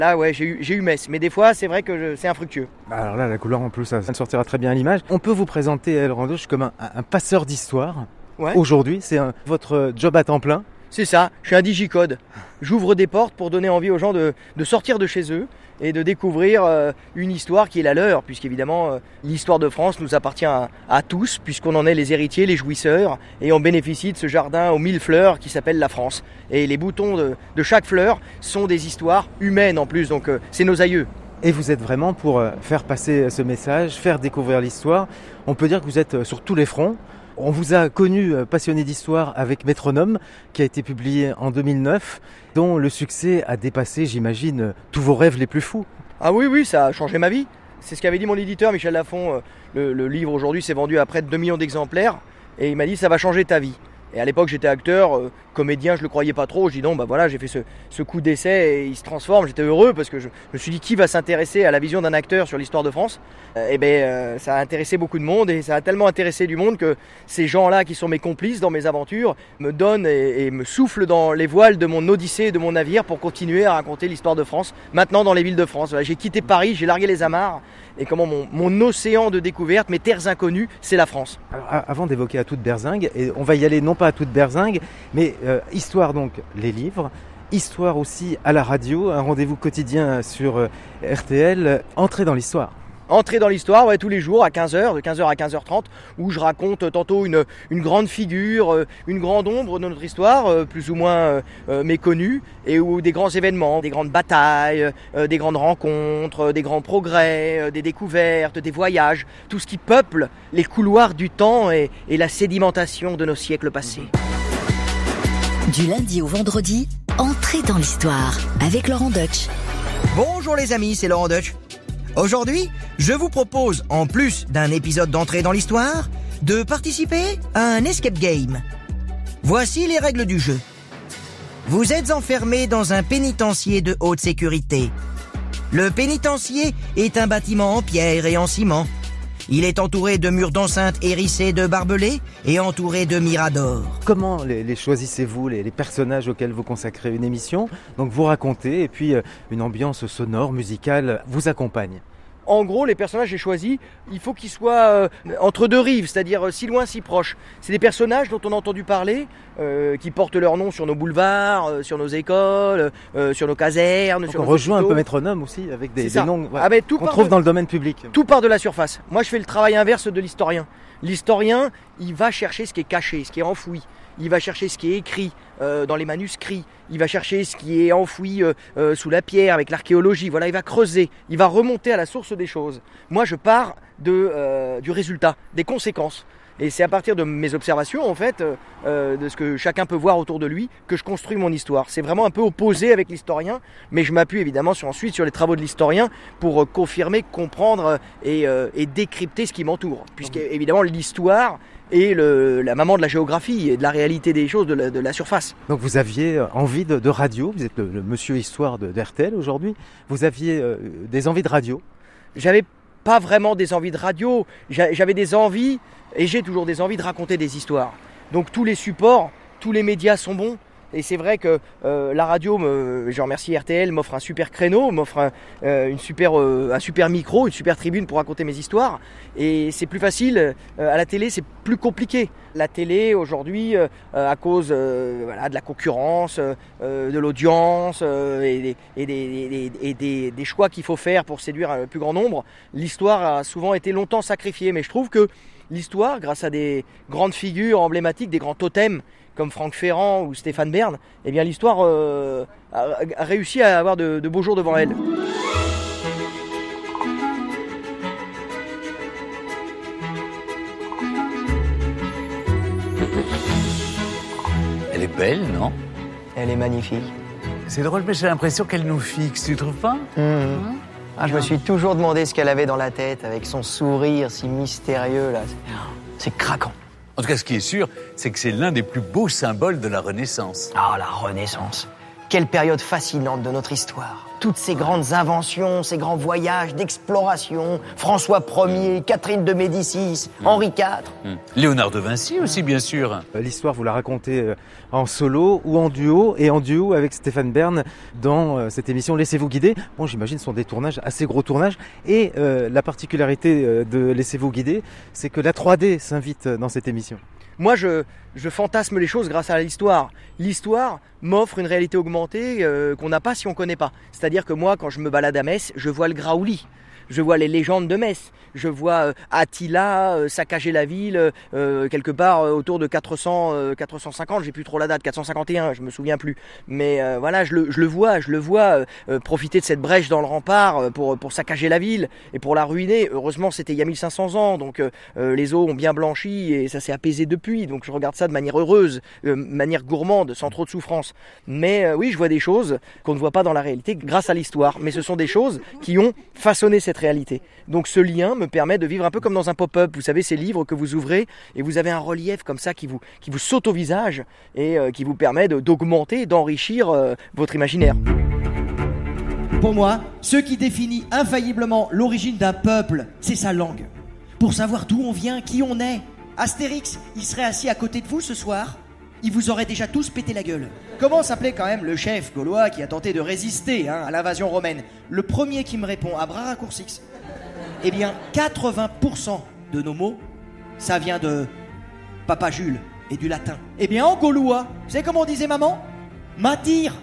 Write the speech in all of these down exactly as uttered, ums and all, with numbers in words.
Là, ouais, j'ai eu, j'ai eu Metz, mais des fois, c'est vrai que je, c'est infructueux. Alors là, la couleur en plus, ça, ça sortira très bien à l'image. On peut vous présenter El Randoche comme un, un passeur d'histoire. Ouais. Aujourd'hui, c'est un, votre job à temps plein. C'est ça, je suis un digicode. J'ouvre des portes pour donner envie aux gens de, de sortir de chez eux et de découvrir euh, une histoire qui est la leur, puisqu'évidemment, euh, l'histoire de France nous appartient à, à tous, puisqu'on en est les héritiers, les jouisseurs, et on bénéficie de ce jardin aux mille fleurs qui s'appelle la France. Et les boutons de, de chaque fleur sont des histoires humaines en plus, donc euh, c'est nos aïeux. Et vous êtes vraiment pour euh, faire passer ce message, faire découvrir l'histoire. On peut dire que vous êtes euh, sur tous les fronts. On vous a connu passionné d'histoire avec Métronome, qui a été publié en deux mille neuf, dont le succès a dépassé, j'imagine, tous vos rêves les plus fous. Ah oui, oui, ça a changé ma vie. C'est ce qu'avait dit mon éditeur, Michel Lafon. Le, le livre aujourd'hui s'est vendu à près de deux millions d'exemplaires, et il m'a dit ça va changer ta vie. Et à l'époque, j'étais acteur, euh, comédien, je le croyais pas trop. Je dis non, bah voilà, j'ai fait ce, ce coup d'essai et il se transforme. J'étais heureux parce que je, je me suis dit qui va s'intéresser à la vision d'un acteur sur l'histoire de France. euh, Et ben, euh, ça a intéressé beaucoup de monde et ça a tellement intéressé du monde que ces gens-là qui sont mes complices dans mes aventures me donnent et, et me soufflent dans les voiles de mon odyssée et de mon navire pour continuer à raconter l'histoire de France. Maintenant dans les villes de France. Voilà, j'ai quitté Paris, j'ai largué les amarres. Et comment mon, mon océan de découverte, mes terres inconnues, c'est la France. Alors, avant d'évoquer à toute berzingue, et on va y aller non pas à toute berzingue, mais euh, histoire donc les livres, histoire aussi à la radio, un rendez-vous quotidien sur euh, R T L, entrée dans l'histoire. Entrer dans l'histoire, ouais, tous les jours à quinze heures, de quinze heures à quinze heures trente, où je raconte tantôt une, une grande figure, une grande ombre de notre histoire, plus ou moins euh, méconnue, et où des grands événements, des grandes batailles, euh, des grandes rencontres, des grands progrès, euh, des découvertes, des voyages, tout ce qui peuple les couloirs du temps et, et la sédimentation de nos siècles passés. Du lundi au vendredi, entrez dans l'histoire avec Laurent Deutsch. Bonjour les amis, c'est Laurent Deutsch. Aujourd'hui, je vous propose, en plus d'un épisode d'entrée dans l'histoire, de participer à un escape game. Voici les règles du jeu. Vous êtes enfermé dans un pénitencier de haute sécurité. Le pénitencier est un bâtiment en pierre et en ciment. Il est entouré de murs d'enceinte hérissés de barbelés et entouré de miradors. Comment les, les choisissez-vous, les, les personnages auxquels vous consacrez une émission? Donc vous racontez et puis euh, une ambiance sonore, musicale vous accompagne. En gros, les personnages que j'ai choisis, il faut qu'ils soient euh, entre deux rives, c'est-à-dire euh, si loin, si proches. C'est des personnages dont on a entendu parler, euh, qui portent leur nom sur nos boulevards, euh, sur nos écoles, euh, sur nos casernes. Donc sur on nos rejoint hôpitaux. un peu Métronome aussi, avec des, C'est des ça. noms voilà, Ah ben, tout qu'on part trouve de- dans le domaine public. Tout part de la surface. Moi, je fais le travail inverse de l'historien. L'historien, il va chercher ce qui est caché, ce qui est enfoui. Il va chercher ce qui est écrit euh, dans les manuscrits. Il va chercher ce qui est enfoui euh, euh, sous la pierre avec l'archéologie. Voilà, il va creuser. Il va remonter à la source des choses. Moi, je pars de, euh, du résultat, des conséquences. Et c'est à partir de mes observations, en fait, euh, de ce que chacun peut voir autour de lui, que je construis mon histoire. C'est vraiment un peu opposé avec l'historien, mais je m'appuie évidemment sur, ensuite sur les travaux de l'historien pour euh, confirmer, comprendre et, euh, et décrypter ce qui m'entoure. Puisque évidemment l'histoire est le, la maman de la géographie et de la réalité des choses, de la, de la surface. Donc vous aviez envie de, de radio, vous êtes le, le monsieur histoire de, d'R T L aujourd'hui, vous aviez euh, des envies de radio. J'avais pas vraiment des envies de radio, j'a- j'avais des envies, et j'ai toujours des envies de raconter des histoires. Donc tous les supports, tous les médias sont bons. Et c'est vrai que euh, la radio, me, je remercie R T L, m'offre un super créneau, m'offre un, euh, une super, euh, un super micro, une super tribune pour raconter mes histoires. Et c'est plus facile. Euh, à la télé, c'est plus compliqué. La télé, aujourd'hui, euh, à cause euh, voilà, de la concurrence, euh, de l'audience euh, et, des, et, des, et des, des choix qu'il faut faire pour séduire le plus grand nombre, l'histoire a souvent été longtemps sacrifiée. Mais je trouve que l'histoire, grâce à des grandes figures emblématiques, des grands totems, comme Franck Ferrand ou Stéphane Bern, eh bien l'histoire euh, a, a réussi à avoir de, de beaux jours devant elle. Elle est belle, non? Elle est magnifique. C'est drôle, mais j'ai l'impression qu'elle nous fixe, tu trouves pas? Mmh. Ah, je me suis toujours demandé ce qu'elle avait dans la tête, avec son sourire si mystérieux là. C'est craquant. En tout cas, ce qui est sûr, c'est que c'est l'un des plus beaux symboles de la Renaissance. Ah, la Renaissance. Quelle période fascinante de notre histoire. Toutes ces grandes inventions, ces grands voyages d'exploration, François Ier, Catherine de Médicis, mmh. Henri quatre. Mmh. Léonard de Vinci aussi, bien sûr. L'histoire, vous la racontez en solo ou en duo, et en duo avec Stéphane Bern dans cette émission Laissez-vous guider. Bon, j'imagine ce sont des tournages, assez gros tournages, et euh, la particularité de Laissez-vous guider, c'est que la trois D s'invite dans cette émission. Moi, je, je fantasme les choses grâce à l'histoire. L'histoire m'offre une réalité augmentée euh, qu'on n'a pas si on ne connaît pas. C'est-à-dire que moi, quand je me balade à Metz, je vois le Graouli. Je vois les légendes de Metz. Je vois euh, Attila euh, saccager la ville euh, quelque part euh, autour de quatre cents, euh, quatre cent cinquante. J'ai plus trop la date, quatre cent cinquante et un, je me souviens plus. Mais euh, voilà, je le, je le vois, je le vois euh, profiter de cette brèche dans le rempart euh, pour, pour saccager la ville et pour la ruiner. Heureusement, c'était il y a mille cinq cents ans, donc euh, les eaux ont bien blanchi et ça s'est apaisé depuis. Donc je regarde ça de manière heureuse, de manière gourmande, sans trop de souffrance. Mais euh, oui, je vois des choses qu'on ne voit pas dans la réalité grâce à l'histoire. Mais ce sont des choses qui ont façonné cette réalité. Donc ce lien me permet de vivre un peu comme dans un pop-up. Vous savez, ces livres que vous ouvrez et vous avez un relief comme ça qui vous, qui vous saute au visage et euh, qui vous permet de, d'augmenter, d'enrichir euh, votre imaginaire. Pour moi, ce qui définit infailliblement l'origine d'un peuple, c'est sa langue. Pour savoir d'où on vient, qui on est. Astérix, il serait assis à côté de vous ce soir, il vous aurait déjà tous pété la gueule. Comment s'appelait quand même le chef gaulois qui a tenté de résister hein, à l'invasion romaine? Le premier qui me répond à bras raccourcis. Eh bien, quatre-vingts pour cent de nos mots, ça vient de Papa Jules et du latin. Eh bien, en gaulois, vous savez comment on disait maman? Matir.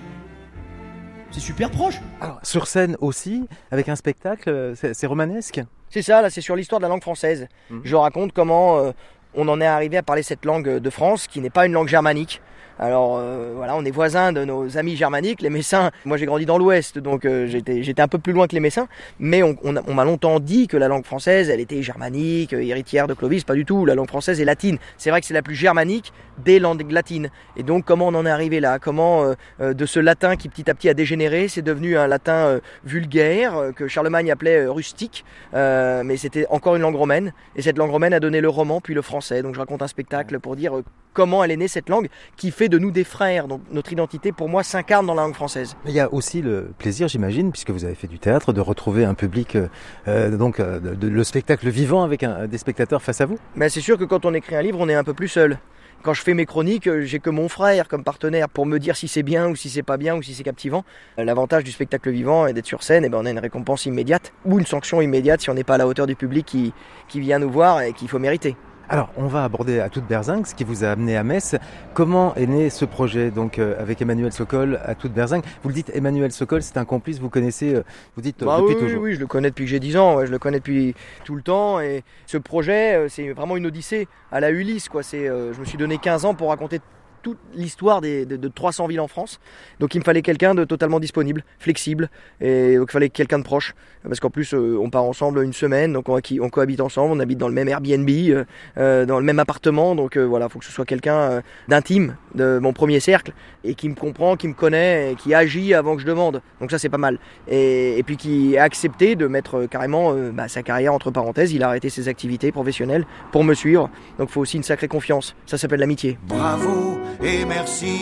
C'est super proche. Alors, sur scène aussi, avec un spectacle, c'est, c'est romanesque? C'est ça, là, c'est sur l'histoire de la langue française. Mmh. Je raconte comment euh, on en est arrivé à parler cette langue de France, qui n'est pas une langue germanique. Alors euh, voilà, on est voisins de nos amis germaniques, les Messins. Moi j'ai grandi dans l'Ouest, donc euh, j'étais, j'étais un peu plus loin que les Messins. Mais on, on, on m'a longtemps dit que la langue française, elle était germanique, euh, héritière de Clovis. Pas du tout, la langue française est latine. C'est vrai que c'est la plus germanique des langues latines. Et donc comment on en est arrivé là? Comment euh, euh, de ce latin qui petit à petit a dégénéré, c'est devenu un latin euh, vulgaire, euh, que Charlemagne appelait euh, rustique. Euh, mais c'était encore une langue romaine. Et cette langue romaine a donné le roman, puis le français. Donc je raconte un spectacle pour dire... Euh, comment elle est née cette langue qui fait de nous des frères. Donc notre identité pour moi s'incarne dans la langue française. Il y a aussi le plaisir, j'imagine, puisque vous avez fait du théâtre, de retrouver un public, euh, donc euh, de, de, le spectacle vivant avec un, des spectateurs face à vous. Mais c'est sûr que quand on écrit un livre, on est un peu plus seul. Quand je fais mes chroniques, j'ai que mon frère comme partenaire pour me dire si c'est bien ou si c'est pas bien ou si c'est captivant. L'avantage du spectacle vivant et d'être sur scène, eh ben on a une récompense immédiate ou une sanction immédiate si on n'est pas à la hauteur du public qui, qui vient nous voir et qu'il faut mériter. Alors, on va aborder à toute berzingue ce qui vous a amené à Metz. Comment est né ce projet, donc euh, avec Emmanuel Sokol à toute berzingue? Vous le dites, Emmanuel Sokol, c'est un complice, vous connaissez, euh, vous dites bah depuis oui, toujours. Oui, oui, je le connais depuis que j'ai dix ans, ouais, je le connais depuis tout le temps. Et ce projet, euh, c'est vraiment une odyssée à la Ulysse, quoi. C'est, euh, je me suis donné quinze ans pour raconter toute l'histoire des, de, de trois cents villes en France. Donc il me fallait quelqu'un de totalement disponible, flexible, et donc il fallait quelqu'un de proche, parce qu'en plus euh, on part ensemble une semaine, donc on, on cohabite ensemble, on habite dans le même Airbnb, euh, euh, dans le même appartement, donc euh, voilà, il faut que ce soit quelqu'un euh, d'intime, de mon premier cercle, et qui me comprend, qui me connaît, et qui agit avant que je demande. Donc ça c'est pas mal. Et, et puis qui a accepté de mettre euh, carrément euh, bah, sa carrière entre parenthèses, il a arrêté ses activités professionnelles pour me suivre, donc il faut aussi une sacrée confiance, ça s'appelle l'amitié. Bravo et merci.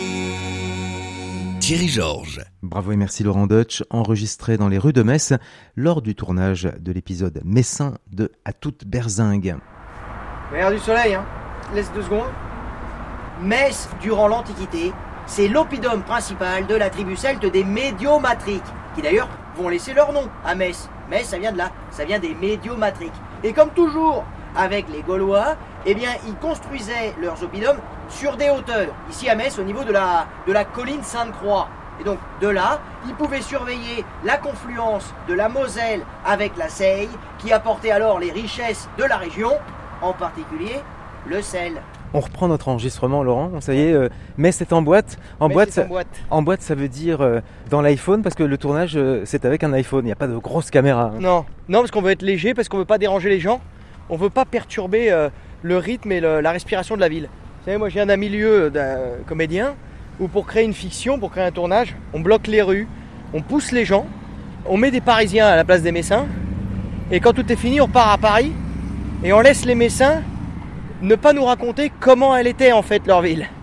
Thierry Georges. Bravo et merci Laurent Deutsch, enregistré dans les rues de Metz lors du tournage de l'épisode messin de À toute berzingue. Regarde du soleil, hein. Laisse deux secondes. Metz, durant l'Antiquité, c'est l'oppidum principal de la tribu celte des Médiomatriques, qui d'ailleurs vont laisser leur nom à Metz. Metz, ça vient de là, ça vient des Médiomatriques. Et comme toujours, avec les Gaulois, eh bien, ils construisaient leurs oppidums sur des hauteurs, ici à Metz, au niveau de la, de la colline Sainte-Croix. Et donc, de là, ils pouvaient surveiller la confluence de la Moselle avec la Seille, qui apportait alors les richesses de la région, en particulier le sel. On reprend notre enregistrement, Laurent. Ça y est, euh, Metz est en boîte. En boîte, ça, en boîte, en boîte, ça veut dire euh, dans l'iPhone, parce que le tournage, euh, c'est avec un iPhone. Il n'y a pas de grosse caméra. Hein. Non, non, parce qu'on veut être léger, parce qu'on veut pas déranger les gens. On veut pas perturber euh, le rythme et le, la respiration de la ville. Vous savez, moi, je viens d'un milieu d'un comédien où pour créer une fiction, pour créer un tournage, on bloque les rues, on pousse les gens, on met des Parisiens à la place des Messins, et quand tout est fini, on part à Paris et on laisse les Messins ne pas nous raconter comment elle était en fait leur ville.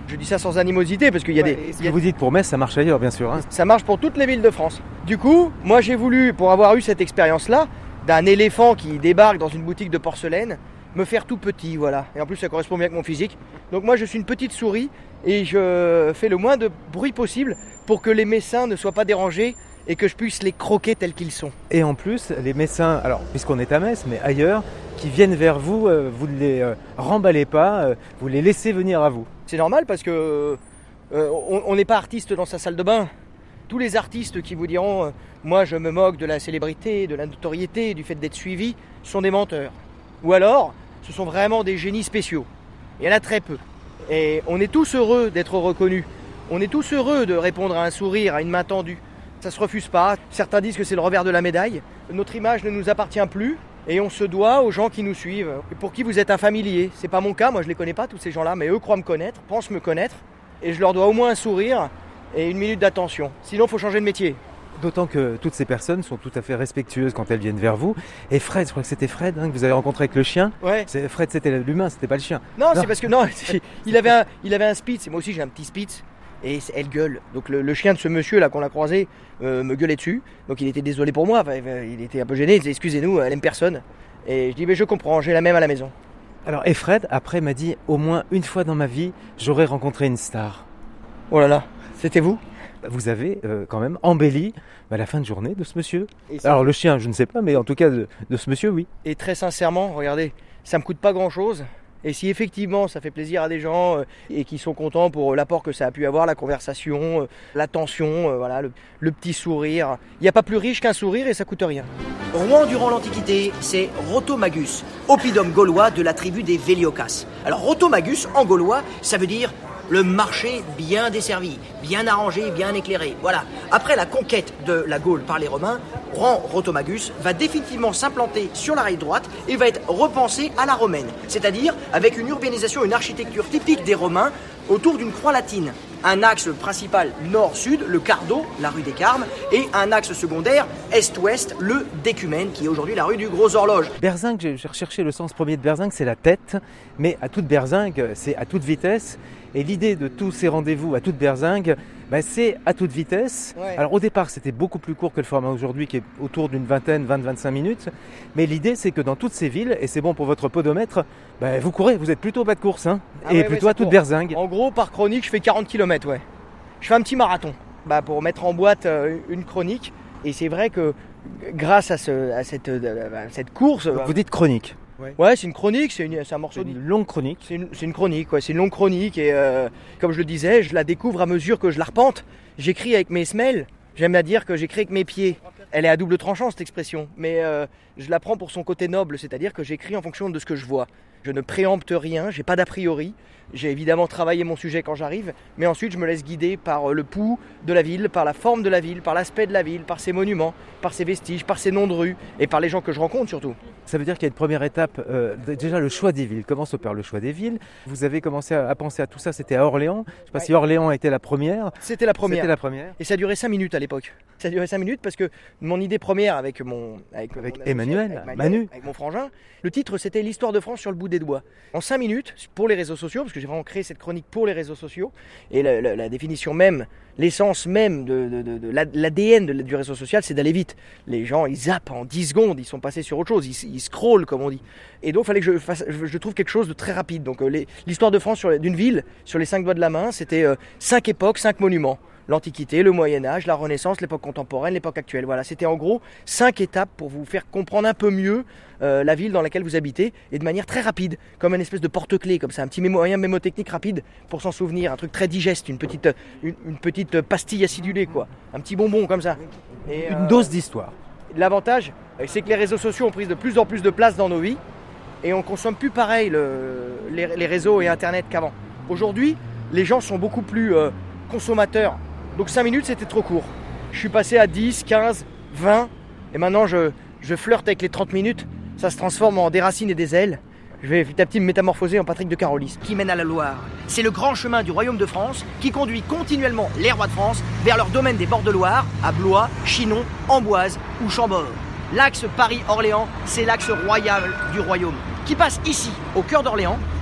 Je dis ça sans animosité parce qu'il y a Ouais, des... Ce il y que a- vous dites pour Metz, ça marche ailleurs, bien sûr. Hein. Ça marche pour toutes les villes de France. Du coup, moi j'ai voulu, pour avoir eu cette expérience-là, d'un éléphant qui débarque dans une boutique de porcelaine, me faire tout petit, voilà. Et en plus ça correspond bien avec mon physique. Donc moi je suis une petite souris et je fais le moins de bruit possible pour que les Messins ne soient pas dérangés et que je puisse les croquer tels qu'ils sont. Et en plus, les Messins, alors puisqu'on est à Metz, mais ailleurs, qui viennent vers vous, euh, vous ne les euh, remballez pas, euh, vous les laissez venir à vous. C'est normal parce que euh, on n'est pas artiste dans sa salle de bain. Tous les artistes qui vous diront euh, moi je me moque de la célébrité, de la notoriété, du fait d'être suivi, sont des menteurs. Ou alors, ce sont vraiment des génies spéciaux. Il y en a très peu. Et on est tous heureux d'être reconnus. On est tous heureux de répondre à un sourire, à une main tendue. Ça se refuse pas. Certains disent que c'est le revers de la médaille. Notre image ne nous appartient plus et on se doit aux gens qui nous suivent et pour qui vous êtes un familier. C'est pas mon cas, moi je les connais pas tous ces gens-là, mais eux croient me connaître, pensent me connaître et je leur dois au moins un sourire et une minute d'attention. Sinon, il faut changer de métier. D'autant que toutes ces personnes sont tout à fait respectueuses quand elles viennent vers vous. Et Fred, je crois que c'était Fred hein, que vous avez rencontré avec le chien. Ouais. C'est, Fred, c'était l'humain, c'était pas le chien. Non, Non. c'est parce que non, il avait un, il avait un Spitz et moi aussi j'ai un petit Spitz. Et elle gueule. Donc le, le chien de ce monsieur là qu'on a croisé euh, me gueulait dessus. Donc il était désolé pour moi. Enfin, il était un peu gêné. Il disait excusez-nous, elle aime personne. Et je dis mais je comprends, j'ai la même à la maison. Alors, et Fred, après, m'a dit au moins une fois dans ma vie, j'aurais rencontré une star. Oh là là, c'était vous? Vous avez euh, quand même embelli bah, la fin de journée de ce monsieur. Et, ça- Alors le chien, je ne sais pas, mais en tout cas de, de ce monsieur, oui. et très sincèrement, regardez, ça me coûte pas grand chose. Et si effectivement ça fait plaisir à des gens euh, et qui sont contents pour euh, l'apport que ça a pu avoir, la conversation, euh, l'attention, euh, voilà, le, le petit sourire. Il n'y a pas plus riche qu'un sourire et ça coûte rien. Rouen durant l'Antiquité, c'est Rotomagus, oppidum gaulois de la tribu des Véliokas. Alors Rotomagus en gaulois, ça veut dire le marché bien desservi, bien arrangé, bien éclairé. Voilà. Après la conquête de la Gaule par les Romains, Rouen Rotomagus va définitivement s'implanter sur la rive droite et va être repensé à la romaine, c'est-à-dire avec une urbanisation, une architecture typique des Romains autour d'une croix latine. Un axe principal nord-sud, le Cardo, la rue des Carmes, et un axe secondaire est-ouest, le Décumène, qui est aujourd'hui la rue du Gros Horloge. Berzingue, j'ai j'ai recherché le sens premier de berzingue, c'est la tête, mais à toute berzingue, c'est à toute vitesse. Et l'idée de tous ces rendez-vous à toute berzingue, bah, c'est à toute vitesse. Ouais. Alors au départ, c'était beaucoup plus court que le format aujourd'hui, qui est autour d'une vingtaine, vingt, vingt-cinq minutes. Mais l'idée, c'est que dans toutes ces villes, et c'est bon pour votre podomètre, bah, vous courez, vous êtes plutôt au bas de course, hein, Ah et ouais, plutôt ouais, à ça toute court. berzingue. En gros, par chronique, je fais quarante kilomètres, ouais. Je fais un petit marathon bah, pour mettre en boîte euh, une chronique. Et c'est vrai que grâce à, ce, à, cette, euh, à cette course... Donc, vous dites chronique. Ouais, c'est une chronique, c'est, une, c'est un morceau... C'est de- une longue chronique. C'est une, c'est une chronique, quoi. C'est une longue chronique et euh, comme je le disais, je la découvre à mesure que je la repente. J'écris avec mes semelles, j'aime à dire que j'écris avec mes pieds. Elle est à double tranchant cette expression, mais euh, je la prends pour son côté noble, c'est-à-dire que j'écris en fonction de ce que je vois. Je ne préempte rien, j'ai pas d'a priori. J'ai évidemment travaillé mon sujet quand j'arrive, mais ensuite je me laisse guider par le pouls de la ville, par la forme de la ville, par l'aspect de la ville, par ses monuments, par ses vestiges, par ses noms de rues et par les gens que je rencontre surtout. Ça veut dire qu'il y a une première étape, euh, déjà le choix des villes. Comment s'opère le choix des villes? Vous avez commencé à, à penser à tout ça, c'était à Orléans. Je ne sais pas Ouais. si Orléans a été la première. C'était la première. C'était la première. Et ça a duré cinq minutes à l'époque. Ça a duré cinq minutes parce que mon idée première avec mon avec, Avec mon associé, Emmanuel, avec Manu. avec mon frangin, le titre c'était l'histoire de France sur le bout des doigts. En cinq minutes pour les réseaux sociaux, parce que j'ai vraiment créé cette chronique pour les réseaux sociaux et la, la- la définition même, l'essence même de, de, de, de la- l'A D N de- du réseau social, c'est d'aller vite. Les gens ils zappent en dix secondes, ils sont passés sur autre chose, ils, ils scrollent comme on dit. Et donc il fallait que je fasse, je, je trouve quelque chose de très rapide. Donc euh, les- l'histoire de France sur les- d'une ville sur les cinq doigts de la main, c'était euh, cinq époques, cinq monuments. L'Antiquité, le Moyen-Âge, la Renaissance, l'époque contemporaine, l'époque actuelle. Voilà, c'était en gros cinq étapes pour vous faire comprendre un peu mieux euh, la ville dans laquelle vous habitez et de manière très rapide, comme une espèce de porte-clés, comme ça, un petit mémo, moyen mémotechnique rapide pour s'en souvenir, un truc très digeste, une petite, une, une petite pastille acidulée, quoi, un petit bonbon comme ça. Et, Une euh, dose d'histoire. L'avantage, euh, c'est que les réseaux sociaux ont pris de plus en plus de place dans nos vies et on consomme plus pareil le- les, les réseaux et Internet qu'avant. Aujourd'hui, les gens sont beaucoup plus euh, consommateurs. Donc cinq minutes, c'était trop court. Je suis passé à dix, quinze, vingt et maintenant je, je flirte avec les trente minutes. Ça se transforme en des racines et des ailes. Je vais petit à petit me métamorphoser en Patrick de Carolis. Qui mène à la Loire. C'est le grand chemin du royaume de France qui conduit continuellement les rois de France vers leur domaine des bords de Loire, à Blois, Chinon, Amboise ou Chambord. L'axe Paris-Orléans, c'est l'axe royal du royaume, qui passe ici, au cœur d'Orléans,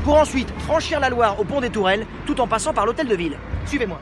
pour ensuite franchir la Loire au pont des Tourelles, tout en passant par l'hôtel de ville. Suivez-moi.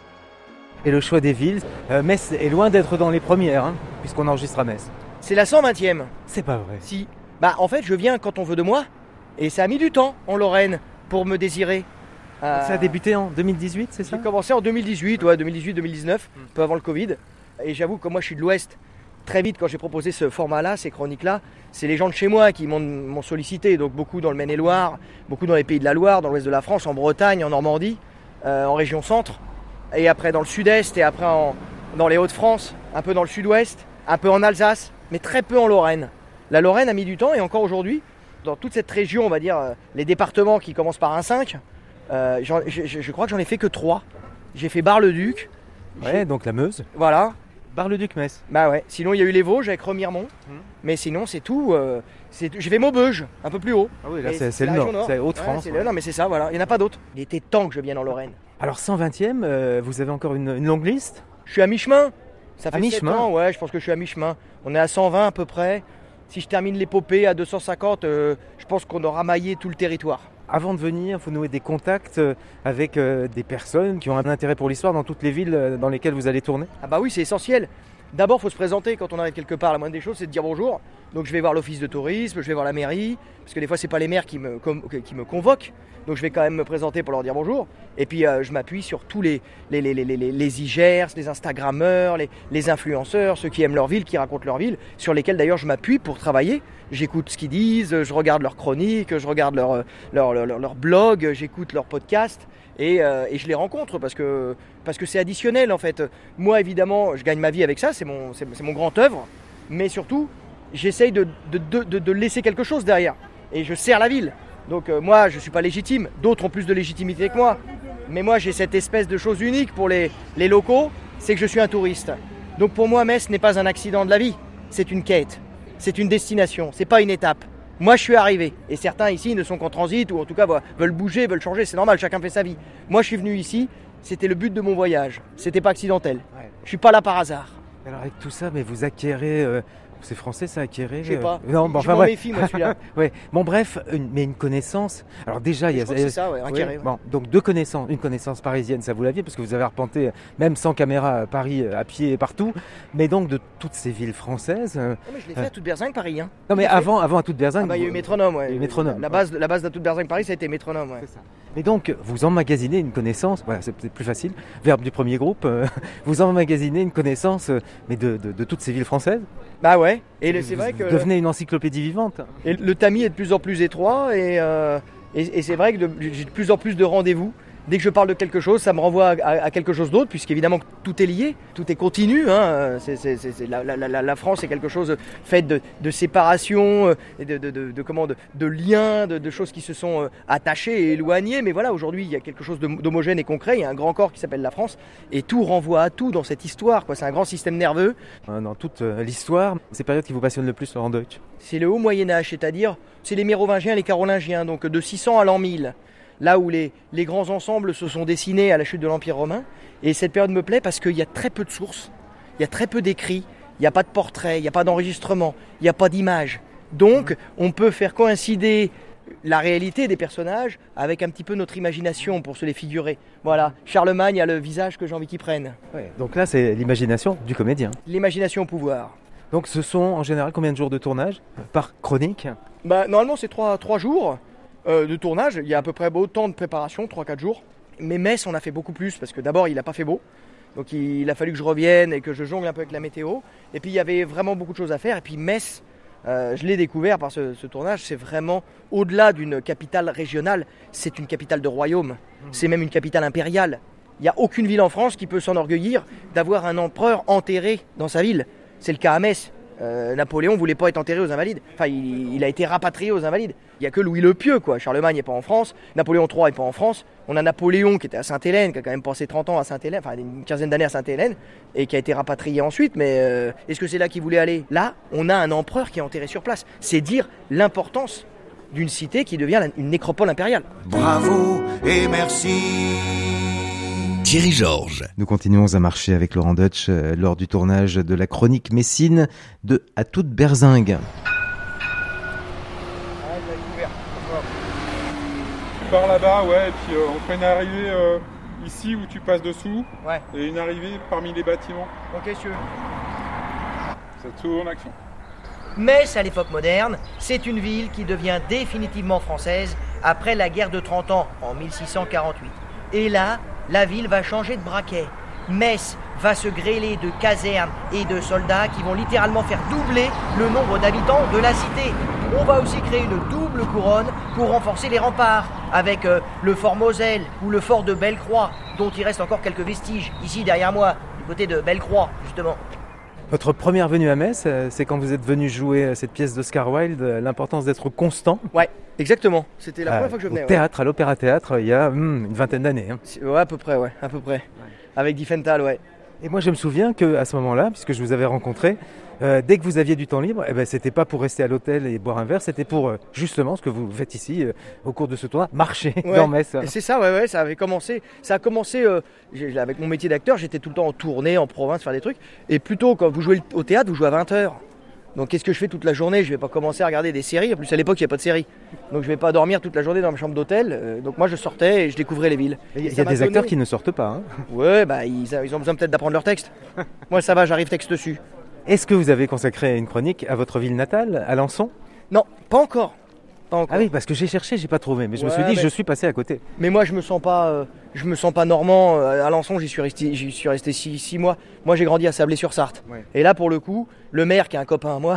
Et le choix des villes, euh, Metz est loin d'être dans les premières, hein, puisqu'on enregistre à Metz. C'est la cent vingtième. C'est pas vrai. Si. Bah en fait je viens quand on veut de moi, et ça a mis du temps en Lorraine pour me désirer. Euh, Ça a débuté en deux mille dix-huit, c'est ça? J'ai commencé en deux mille dix-huit, ouais, deux mille dix-huit deux mille dix-neuf, un peu avant le Covid. Et j'avoue que moi je suis de l'Ouest. Très vite quand j'ai proposé ce format-là, ces chroniques-là, c'est les gens de chez moi qui m'ont, m'ont sollicité. Donc beaucoup dans le Maine-et-Loire, beaucoup dans les pays de la Loire, dans l'Ouest de la France, en Bretagne, en Normandie, euh, en région centre. Et après dans le Sud-Est et après en, dans les Hauts-de-France, un peu dans le Sud-Ouest, un peu en Alsace, mais très peu en Lorraine. La Lorraine a mis du temps et encore aujourd'hui, dans toute cette région, on va dire, euh, les départements qui commencent par un cinq, euh, j'en, je, je crois que j'en ai fait que trois. J'ai fait Bar-le-Duc. Ouais, j'ai... donc la Meuse. Voilà. Bar-le-Duc-Metz. Bah ouais, sinon il y a eu les Vosges avec Remiremont, mmh. mais sinon c'est tout. Euh, c'est... J'ai fait Maubeuge, un peu plus haut. Ah oui, là et c'est, c'est la le nord, nord, c'est Haute-France. Ouais, c'est ouais. le... Non mais c'est ça, voilà, il n'y en a pas d'autres. Il était temps que je vienne en Lorraine. Alors cent vingtième, euh, vous avez encore une, une longue liste? Je suis à mi-chemin. Ça fait à mi-chemin sept ans, ouais, je pense que je suis à mi-chemin. On est à cent vingt à peu près. Si je termine l'épopée à deux cent cinquante, euh, je pense qu'on aura maillé tout le territoire. Avant de venir, il faut nouer des contacts avec euh, des personnes qui ont un intérêt pour l'histoire dans toutes les villes dans lesquelles vous allez tourner? Ah bah oui, c'est essentiel. D'abord, il faut se présenter quand on arrive quelque part. La moindre des choses, c'est de dire bonjour. Donc je vais voir l'office de tourisme, je vais voir la mairie, parce que des fois, c'est pas les maires qui me, com- qui me convoquent. Donc je vais quand même me présenter pour leur dire bonjour. Et puis euh, je m'appuie sur tous les, les, les, les, les, les I G E R S, les Instagrammeurs, les, les influenceurs, ceux qui aiment leur ville, qui racontent leur ville, sur lesquels d'ailleurs je m'appuie pour travailler. J'écoute ce qu'ils disent, je regarde leurs chroniques, je regarde leur, leur, leur, leur blog, j'écoute leurs podcasts. Et, euh, et je les rencontre parce que, parce que c'est additionnel en fait. Moi évidemment je gagne ma vie avec ça, c'est mon, c'est, c'est mon grand œuvre. Mais surtout j'essaye de, de, de, de, de laisser quelque chose derrière. Et je sers la ville. Donc euh, moi je ne suis pas légitime, d'autres ont plus de légitimité que moi. Mais moi j'ai cette espèce de chose unique pour les, les locaux, c'est que je suis un touriste. Donc pour moi Metz n'est pas un accident de la vie, c'est une quête, c'est une destination, c'est pas une étape. Moi je suis arrivé, et certains ici ne sont qu'en transit, ou en tout cas veulent bouger, veulent changer, c'est normal, chacun fait sa vie. Moi je suis venu ici, c'était le but de mon voyage, c'était pas accidentel. Ouais. Je suis pas là par hasard. Alors avec tout ça, mais vous acquérez... Euh... C'est français ça, acquérir? Je sais pas. Non, bon, je enfin, m'en ouais. méfie moi celui-là. Ouais. Bon bref, une, mais une connaissance. Alors déjà, il y a. C'est ça, ouais, acquérir. Ouais. Bon, donc deux connaissances, une connaissance parisienne, ça vous l'aviez parce que vous avez arpenté même sans caméra à Paris, à pied et partout. Mais donc de toutes ces villes françaises. Non, mais je l'ai fait euh... à toute berzingue Paris. Hein. Non mais avant, avant à toute berzingue. Ah bah il y a eu Métronome, ouais. Il y a eu Métronome. La base, la base de toute berzingue Paris, ça a été Métronome, ouais. C'est ça. Mais donc vous emmagasinez une connaissance. Voilà, c'est peut-être plus facile. Verbe du premier groupe. Euh, vous emmagasinez une connaissance, euh, mais de, de, de toutes ces villes françaises. Bah ouais. Et le, c'est vrai que devenez une encyclopédie vivante. Et le tamis est de plus en plus étroit et, euh, et, et c'est vrai que de, j'ai de plus en plus de rendez-vous. Dès que je parle de quelque chose, ça me renvoie à, à, à quelque chose d'autre, puisqu'évidemment tout est lié, tout est continu. Hein. C'est, c'est, c'est, c'est, la, la, la, la France est quelque chose fait de, de séparation, de, de, de, de, comment, de, de liens, de, de choses qui se sont attachées et éloignées. Mais voilà, aujourd'hui, il y a quelque chose de, d'homogène et concret. Il y a un grand corps qui s'appelle la France, et tout renvoie à tout dans cette histoire. Quoi. C'est un grand système nerveux. Dans toute l'histoire, ces périodes qui vous passionnent le plus, Laurent Deutsch? C'est le haut Moyen-Âge, c'est-à-dire c'est les Mérovingiens et les Carolingiens, donc de six cents à l'an mille. Là où les, les grands ensembles se sont dessinés à la chute de l'Empire romain. Et cette période me plaît parce qu'il y a très peu de sources, il y a très peu d'écrits, il n'y a pas de portraits, il n'y a pas d'enregistrement, il n'y a pas d'images. Donc on peut faire coïncider la réalité des personnages avec un petit peu notre imagination pour se les figurer. Voilà, Charlemagne a le visage que j'ai envie qu'il prenne. Ouais, donc là c'est l'imagination du comédien. L'imagination au pouvoir. Donc ce sont en général combien de jours de tournage par chronique? Bah, normalement c'est trois, trois jours. Euh, de tournage, il y a à peu près autant de préparation, trois quatre jours. Mais Metz, on a fait beaucoup plus parce que d'abord, il n'a pas fait beau. Donc il, il a fallu que je revienne et que je jongle un peu avec la météo. Et puis il y avait vraiment beaucoup de choses à faire. Et puis Metz, euh, je l'ai découvert par ce, ce tournage, c'est vraiment au-delà d'une capitale régionale, c'est une capitale de royaume. C'est même une capitale impériale. Il n'y a aucune ville en France qui peut s'enorgueillir d'avoir un empereur enterré dans sa ville. C'est le cas à Metz. Euh, Napoléon ne voulait pas être enterré aux Invalides. Enfin, il, il a été rapatrié aux Invalides. Il n'y a que Louis le Pieux, quoi. Charlemagne n'est pas en France. Napoléon trois n'est pas en France. On a Napoléon qui était à Sainte-Hélène, qui a quand même passé trente ans à Sainte-Hélène, enfin une quinzaine d'années à Sainte-Hélène, et qui a été rapatrié ensuite. Mais euh, est-ce que c'est là qu'il voulait aller? Là, on a un empereur qui est enterré sur place. C'est dire l'importance d'une cité qui devient une nécropole impériale. Bravo et merci. Thierry Georges. Nous continuons à marcher avec Laurent Deutsch euh, lors du tournage de la chronique Messine de À toute berzingue. pars là-bas, ouais, et puis euh, on fait une arrivée euh, ici où tu passes dessous, Ouais. et une arrivée parmi les bâtiments. Ok, monsieur. Ça tourne, action. Metz, à l'époque moderne, c'est une ville qui devient définitivement française après la guerre de trente ans, en mille six cent quarante-huit. Et là, la ville va changer de braquet. Metz va se grêler de casernes et de soldats qui vont littéralement faire doubler le nombre d'habitants de la cité. On va aussi créer une double couronne pour renforcer les remparts, avec euh, le fort Moselle ou le fort de Bellecroix, dont il reste encore quelques vestiges, ici derrière moi, du côté de Bellecroix, justement. Votre première venue à Metz, c'est quand vous êtes venu jouer cette pièce d'Oscar Wilde, l'importance d'être constant. Ouais, exactement. C'était la euh, première fois que je venais. Au Ouais. théâtre, à l'Opéra-Théâtre, il y a hum, une vingtaine d'années. Hein. Ouais, à peu près, ouais, à peu près. Ouais. Avec Diffenthal, ouais. Et moi, je me souviens qu'à ce moment-là, puisque je vous avais rencontré, euh, dès que vous aviez du temps libre, eh ben, c'était pas pour rester à l'hôtel et boire un verre, c'était pour euh, justement ce que vous faites ici euh, au cours de ce tournoi, marcher Ouais. dans Metz. Et c'est ça, ouais, ouais, ça avait commencé. Ça a commencé euh, j'ai- avec mon métier d'acteur, j'étais tout le temps en tournée, en province, faire des trucs. Et plutôt, quand vous jouez au théâtre, vous jouez à vingt heures. Donc qu'est-ce que je fais toute la journée? Je vais pas commencer à regarder des séries. En plus, à l'époque, il n'y a pas de séries. Donc je vais pas dormir toute la journée dans ma chambre d'hôtel. Euh, donc moi, je sortais et je découvrais les villes. Il y Et a ça des m'a acteurs donné- qui ne sortent pas. Hein. Ouais, bah ils, a- ils ont besoin peut-être d'apprendre leur texte. Moi, ça va, j'arrive texte dessus. Est-ce que vous avez consacré une chronique à votre ville natale, Alençon? Non, pas encore. Pas encore. Ah oui, parce que j'ai cherché, j'ai pas trouvé, mais je me Ouais, suis dit, mais- je suis passé à côté. Mais moi, je me sens pas, euh, je me sens pas normand. Euh, À Alençon, j'y suis resté, j'y suis resté six, six mois. Moi, j'ai grandi à Sablé-sur-Sarthe. Ouais. Et là, pour le coup, le maire, qui est un copain à moi,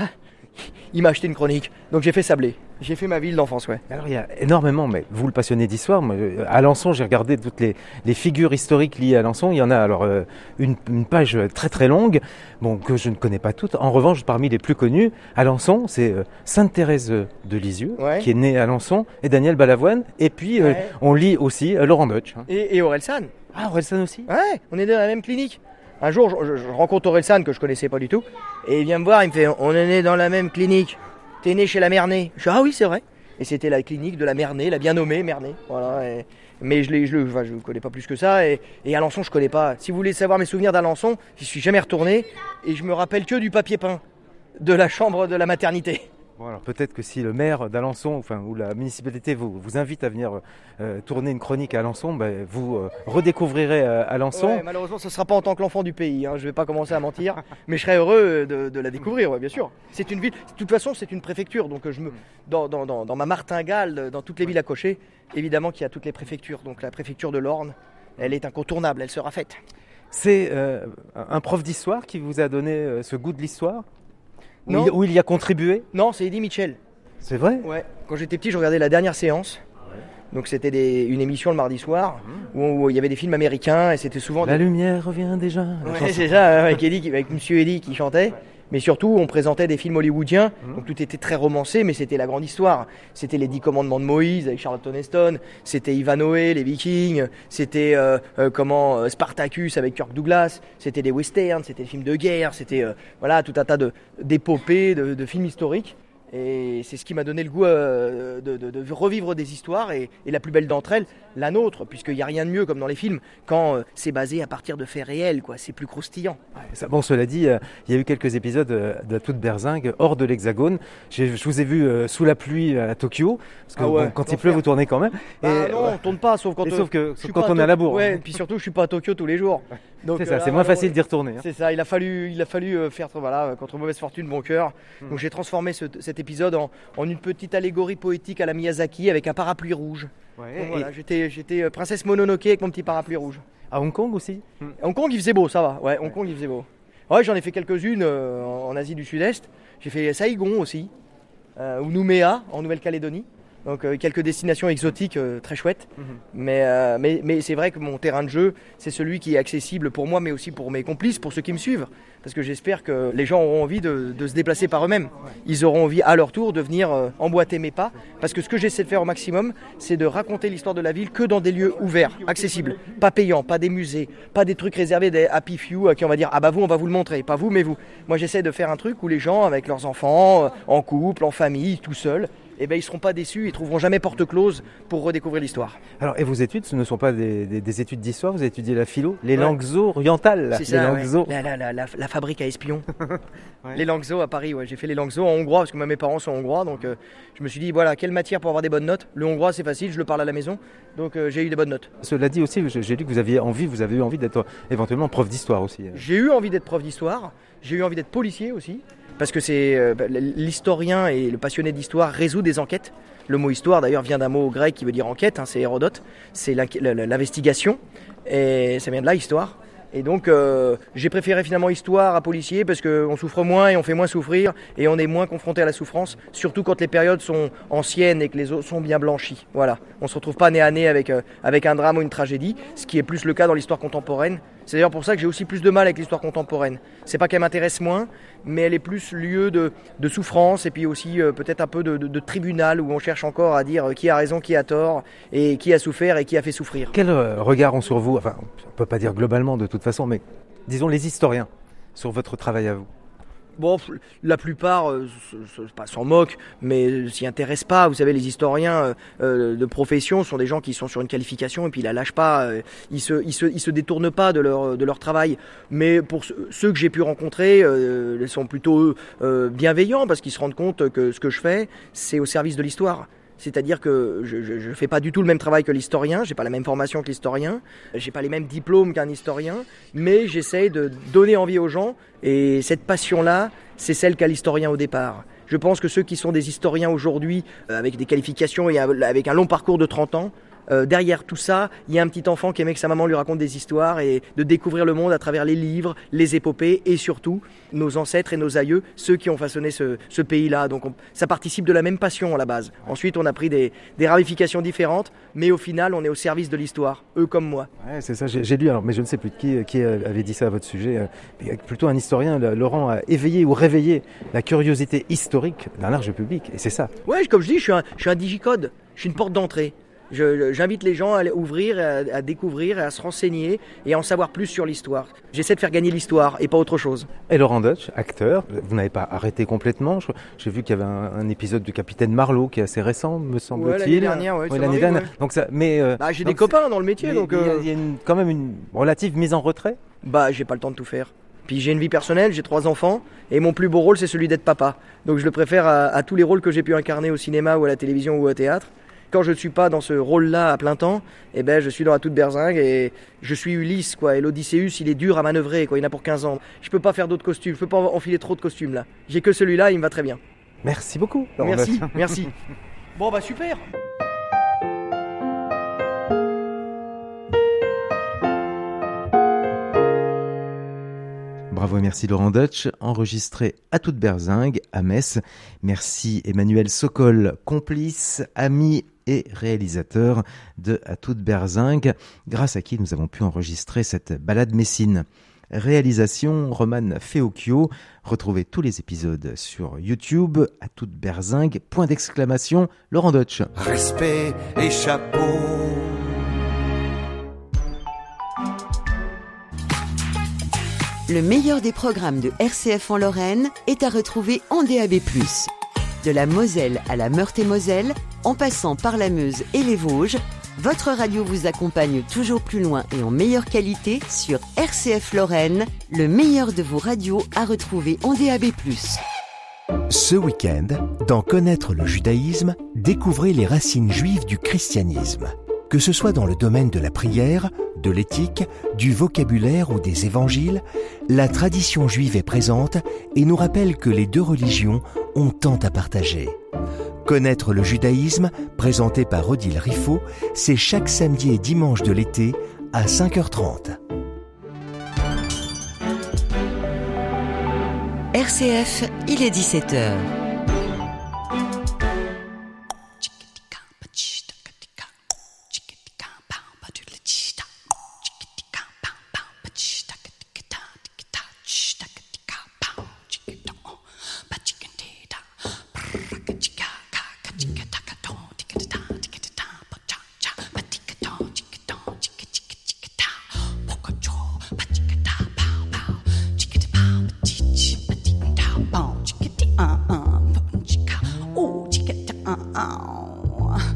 il m'a acheté une chronique. Donc j'ai fait Sablé. J'ai fait ma ville d'enfance, ouais. Alors il y a énormément, mais vous le passionnez d'histoire, moi, euh, à Alençon j'ai regardé toutes les, les figures historiques liées à Alençon, il y en a alors euh, une, une page très très longue, bon, que je ne connais pas toutes. En revanche, parmi les plus connus, Alençon, c'est euh, Sainte-Thérèse de Lisieux, Ouais. qui est née à Alençon, et Daniel Balavoine, et puis euh, Ouais. on lit aussi euh, Laurent Deutsch. hein. Et, et Orelsan. Ah, Orelsan aussi. Ouais, on est dans la même clinique. Un jour, je, je- je rencontre Orelsan, que je connaissais pas du tout. Et il vient me voir, il me fait, on est né dans la même clinique. T'es né chez la Mernay. Je dis, ah oui, c'est vrai. Et c'était la clinique de la Mernay, la bien nommée Mernay. Voilà. et- mais je ne je, le- enfin, je connais pas plus que ça. Et, et Alençon, je connais pas. Si vous voulez savoir mes souvenirs d'Alençon, j'y suis jamais retourné. Et je me rappelle que du papier peint de la chambre de la maternité. Bon, alors peut-être que si le maire d'Alençon, enfin, ou la municipalité vous, vous invite à venir euh, tourner une chronique à Alençon, ben, vous euh, redécouvrirez euh, Alençon. Ouais, malheureusement, ce ne sera pas en tant que l'enfant du pays. Hein. Je vais pas commencer à mentir. Mais je serais heureux de, de la découvrir, ouais, bien sûr. C'est une ville. De toute façon, c'est une préfecture. Donc, je me, dans, dans, dans, dans ma martingale, dans toutes les villes à cocher, évidemment qu'il y a toutes les préfectures. Donc, la préfecture de l'Orne, elle est incontournable. Elle sera faite. C'est euh, un prof d'histoire qui vous a donné euh, ce goût de l'histoire où Non. il, où il y a contribué? Non, c'est Eddie Mitchell. C'est vrai? Ouais. Quand j'étais petit, je regardais La Dernière Séance. Donc, c'était des- une émission le mardi soir où, où il y avait des films américains et c'était souvent. La des- lumière revient déjà. la Ouais, chanson. c'est ça, avec, Eddie, qui- avec Monsieur Eddie qui chantait. Mais surtout, on présentait des films hollywoodiens, donc tout était très romancé, mais c'était la grande histoire. C'était les Dix Commandements de Moïse avec Charlton Heston, c'était Ivanhoe, les Vikings, c'était euh, euh, comment euh, Spartacus avec Kirk Douglas, c'était des westerns, c'était des films de guerre, c'était euh, voilà tout un tas de d'épopées, de, de films historiques. Et c'est ce qui m'a donné le goût euh, de, de- de revivre des histoires et, et la plus belle d'entre elles, la nôtre, puisqu'il n'y a rien de mieux comme dans les films quand euh, c'est basé à partir de faits réels, quoi. C'est plus croustillant. Ça, bon, cela dit, euh, il y a eu quelques épisodes euh, de la toute berzingue hors de l'Hexagone. J'ai- Je vous ai vu euh, sous la pluie à Tokyo, parce que Ah ouais, bon, quand il l'enfer. pleut, vous tournez quand même. Bah Et, non, ouais. on tourne pas, sauf quand, Et euh, sauf que- je suis quand pas on est à To- la bourre. Ouais, et puis surtout, je suis pas à Tokyo tous les jours. Donc, C'est ça, euh, c'est là, moins voilà, facile d'y retourner. hein. C'est ça, il a fallu, il a fallu euh, faire voilà, contre mauvaise fortune, bon cœur. Hmm. Donc j'ai transformé ce- cet épisode en, en une petite allégorie poétique à la Miyazaki avec un parapluie rouge. Ouais, Donc et voilà, j'étais, j'étais euh, princesse Mononoke avec mon petit parapluie rouge. à Hong Kong aussi. À Hong Kong, il faisait beau, ça va. Ouais, Hong Kong, il faisait beau. Ouais, j'en ai fait quelques-unes euh, en, en Asie du Sud-Est. J'ai fait Saigon aussi, euh, ou Nouméa en Nouvelle-Calédonie. Donc euh, quelques destinations exotiques euh, très chouettes. Mais, euh, mais, mais c'est vrai que mon terrain de jeu, c'est celui qui est accessible pour moi, mais aussi pour mes complices, pour ceux qui me suivent. Parce que j'espère que les gens auront envie de, de se déplacer par eux-mêmes. Ils auront envie à leur tour de venir euh, emboîter mes pas. Parce que ce que j'essaie de faire au maximum, c'est de raconter l'histoire de la ville que dans des lieux ouverts, accessibles, pas payants, pas des musées, pas des trucs réservés des happy few à qui on va dire ah bah vous on va vous le montrer, pas vous mais vous. Moi j'essaie de faire un truc où les gens avec leurs enfants, euh, en couple, en famille, tout seuls, eh ben, ils ne seront pas déçus, ils ne trouveront jamais porte close pour redécouvrir l'histoire. Alors, et vos études, ce ne sont pas des, des, des études d'histoire, vous avez étudié la philo, les ouais. langues orientales. C'est ça, les langues ouais. zo... la, la, la, la, la fabrique à espions. ouais. Les langues zo à Paris, ouais. J'ai fait les langues zo en hongrois parce que moi, mes parents sont hongrois, donc euh, je me suis dit, voilà, quelle matière pour avoir des bonnes notes. Le hongrois, c'est facile, je le parle à la maison, donc euh, j'ai eu des bonnes notes. Cela dit aussi, j'ai lu que vous aviez envie, vous avez eu envie d'être éventuellement prof d'histoire aussi. J'ai eu envie d'être prof d'histoire, j'ai eu envie d'être policier aussi, parce que c'est euh, l'historien et le passionné d'histoire résout des enquêtes. Le mot histoire d'ailleurs vient d'un mot grec qui veut dire enquête, hein, c'est Hérodote, c'est l'investigation, et ça vient de là, histoire. Et donc euh, j'ai préféré finalement histoire à policier parce qu'on souffre moins et on fait moins souffrir et on est moins confronté à la souffrance, surtout quand les périodes sont anciennes et que les eaux sont bien blanchies. Voilà, on ne se retrouve pas nez à nez avec, euh, avec un drame ou une tragédie, ce qui est plus le cas dans l'histoire contemporaine. C'est d'ailleurs pour ça que j'ai aussi plus de mal avec l'histoire contemporaine. C'est pas qu'elle m'intéresse moins, mais elle est plus lieu de, de souffrance et puis aussi euh, peut-être un peu de, de, de tribunal où on cherche encore à dire qui a raison, qui a tort et qui a souffert et qui a fait souffrir. Quel euh, regard ont sur vous, enfin on ne peut pas dire globalement de toute façon, mais disons les historiens sur votre travail à vous? Bon, la plupart euh, pas s'en moquent, mais s'y intéressent pas. Vous savez, les historiens euh, de profession sont des gens qui sont sur une qualification et puis ils la lâchent pas. Euh, ils se, ils se, ils se détournent pas de leur, de leur travail. Mais pour ceux que j'ai pu rencontrer, euh, ils sont plutôt euh, bienveillants parce qu'ils se rendent compte que ce que je fais, c'est au service de l'histoire. C'est-à-dire que je ne fais pas du tout le même travail que l'historien, j'ai pas la même formation que l'historien, j'ai pas les mêmes diplômes qu'un historien, mais j'essaye de donner envie aux gens et cette passion-là, c'est celle qu'a l'historien au départ. Je pense que ceux qui sont des historiens aujourd'hui, euh, avec des qualifications et avec un long parcours de trente ans, Euh, derrière tout ça, il y a un petit enfant qui aimait que sa maman lui raconte des histoires et de découvrir le monde à travers les livres, les épopées et surtout nos ancêtres et nos aïeux, ceux qui ont façonné ce, ce pays-là. Donc on, ça participe de la même passion à la base. Ensuite, on a pris des, des ramifications différentes, mais au final, on est au service de l'histoire, eux comme moi. Ouais, c'est ça, j'ai, j'ai lu, alors, mais je ne sais plus qui, qui avait dit ça à votre sujet, mais plutôt un historien, Laurent, a éveillé ou réveillé la curiosité historique d'un large public, et c'est ça. Ouais, comme je dis, je suis un, je suis un digicode, je suis une porte d'entrée. Je, j'invite les gens à ouvrir, à, à découvrir, à se renseigner et à en savoir plus sur l'histoire. J'essaie de faire gagner l'histoire et pas autre chose. Et Laurent Deutsch, acteur, vous n'avez pas arrêté complètement. J'ai vu qu'il y avait un, un épisode du Capitaine Marlowe qui est assez récent, me semble-t-il. Ouais, l'année dernière, ouais, ouais, l'année dernière. Ouais. Donc ça, mais euh, bah, j'ai donc des copains dans le métier, mais, donc il y a, euh... il y a une, quand même une relative mise en retrait. Bah, j'ai pas le temps de tout faire. Puis j'ai une vie personnelle, j'ai trois enfants et mon plus beau rôle c'est celui d'être papa. Donc je le préfère à, à tous les rôles que j'ai pu incarner au cinéma ou à la télévision ou au théâtre. Quand je ne suis pas dans ce rôle-là à plein temps, eh ben, je suis dans la toute berzingue et je suis Ulysse, quoi. Et l'Odysseus, il est dur à manœuvrer, quoi. Il en a pour quinze ans. Je peux pas faire d'autres costumes, je peux pas enfiler trop de costumes, là. J'ai que celui-là, il me va très bien. Merci beaucoup. Laurent merci, Deutsch. merci. Bon, bah super. Bravo et merci Laurent Deutsch, enregistré à toute berzingue, à Metz. Merci Emmanuel Sokol, complice, ami et réalisateur de À toute berzingue, grâce à qui nous avons pu enregistrer cette balade messine. Réalisation Roman Feocchio. Retrouvez tous les épisodes sur YouTube, À toute berzingue, point d'exclamation, Laurent Deutsch. Respect et chapeau. Le meilleur des programmes de R C F en Lorraine est à retrouver en D A B plus. De la Moselle à la Meurthe-et-Moselle, en passant par la Meuse et les Vosges, votre radio vous accompagne toujours plus loin et en meilleure qualité sur R C F Lorraine, le meilleur de vos radios à retrouver en D A B plus. Ce week-end, dans Connaître le judaïsme, découvrez les racines juives du christianisme. Que ce soit dans le domaine de la prière, de l'éthique, du vocabulaire ou des évangiles, la tradition juive est présente et nous rappelle que les deux religions ont tant à partager. Connaître le judaïsme, présenté par Odile Riffaut, c'est chaque samedi et dimanche de l'été à cinq heures trente. R C F, il est dix-sept heures.